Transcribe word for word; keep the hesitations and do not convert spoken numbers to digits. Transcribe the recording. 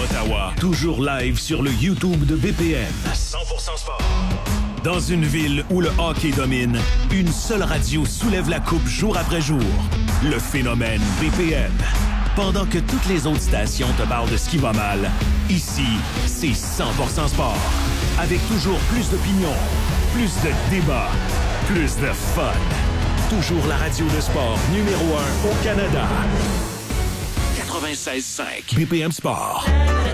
Ottawa, toujours live sur le YouTube de B P M. cent pour cent sport. Dans une ville où le hockey domine, une seule radio soulève la coupe jour après jour. Le phénomène B P M. Pendant que toutes les autres stations te parlent de ce qui va mal, ici, c'est cent pour cent sport. Avec toujours plus d'opinions, plus de débats, plus de fun. Toujours la radio de sport numéro un au Canada. quatre-vingt-seize cinq B P M Sport.